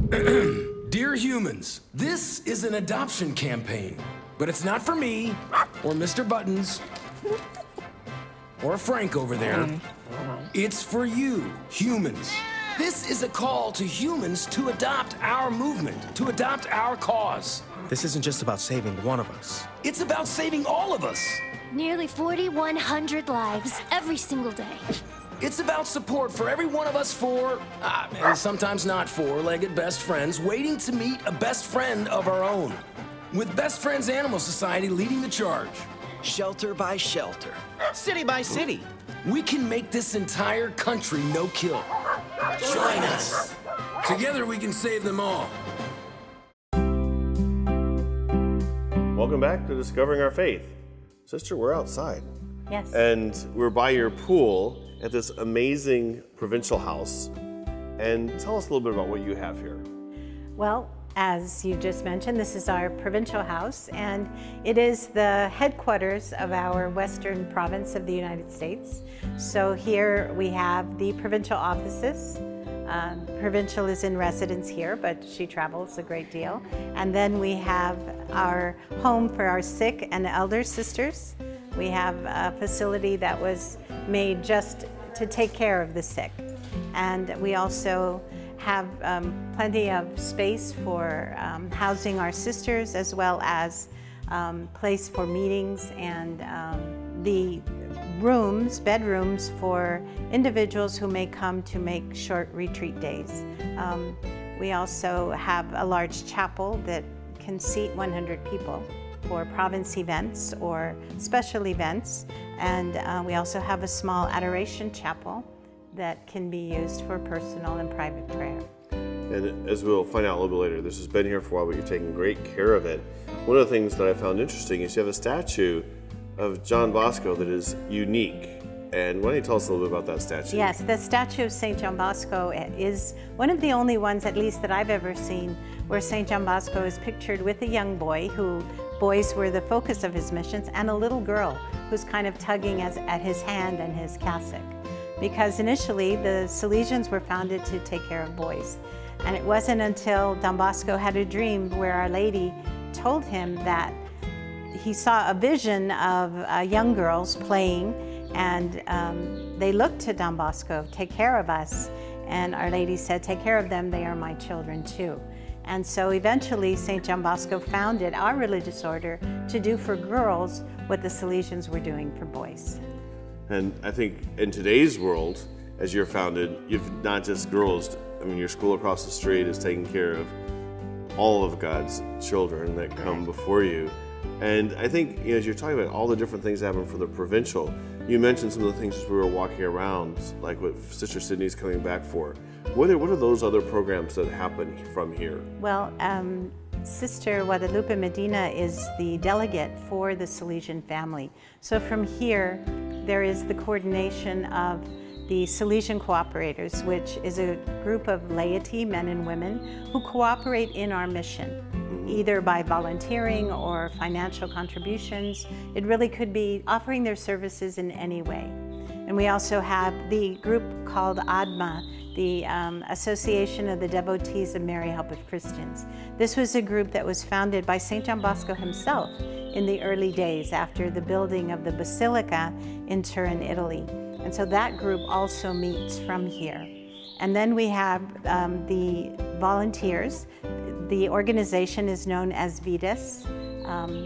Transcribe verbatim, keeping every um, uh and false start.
Dear humans, this is an adoption campaign, but it's not for me, or Mister Buttons, or Frank over there. It's for you, humans. This is a call to humans to adopt our movement, to adopt our cause. This isn't just about saving one of us. It's about saving all of us. Nearly forty-one hundred lives every single day. It's about support for every one of us four, uh, and sometimes not four-legged best friends, waiting to meet a best friend of our own. With Best Friends Animal Society leading the charge. Shelter by shelter, city by city. We can make this entire country no-kill. Join us. Together we can save them all. Welcome back to Discovering Our Faith. Sister, we're outside. Yes. And we're by your pool at this amazing provincial house. And tell us a little bit about what you have here. Well, as you just mentioned, this is our provincial house, and it is the headquarters of our western province of the United States. So here we have the provincial offices. Um, provincial is in residence here, but she travels a great deal. And then we have our home for our sick and elder sisters. We have a facility that was made just to take care of the sick. And we also have um, plenty of space for um, housing our sisters, as well as um, place for meetings and um, the rooms, bedrooms for individuals who may come to make short retreat days. Um, we also have a large chapel that can seat one hundred people for province events or special events. And uh, we also have a small adoration chapel that can be used for personal and private prayer. And as we'll find out a little bit later, this has been here for a while, but you're taking great care of it. One of the things that I found interesting is you have a statue of John Bosco that is unique. And why don't you tell us a little bit about that statue? Yes, the statue of Saint John Bosco is one of the only ones, at least that I've ever seen, where Saint John Bosco is pictured with a young boy, who boys were the focus of his missions, and a little girl who's kind of tugging as, at his hand and his cassock. Because initially the Salesians were founded to take care of boys. And it wasn't until Don Bosco had a dream where Our Lady told him that he saw a vision of uh, young girls playing, and um, they looked to Don Bosco, take care of us. And Our Lady said, take care of them, they are my children too. And so eventually Saint John Bosco founded our religious order to do for girls what the Salesians were doing for boys. And I think in today's world, as you're founded, you've not just girls. I mean, your school across the street is taking care of all of God's children that come before you. And I think, you know, as you're talking about all the different things that happen for the provincial, you mentioned some of the things as we were walking around, like what Sister Sydney's coming back for. What are, what are those other programs that happen from here? Well, um, Sister Guadalupe Medina is the delegate for the Salesian family. So from here, there is the coordination of the Salesian Cooperators, which is a group of laity, men and women, who cooperate in our mission, either by volunteering or financial contributions. It really could be offering their services in any way. And we also have the group called A D M A, the um, Association of the Devotees of Mary Help of Christians. This was a group that was founded by Saint John Bosco himself in the early days after the building of the Basilica in Turin, Italy. And so that group also meets from here. And then we have um, the volunteers. The organization is known as Vidas. Um,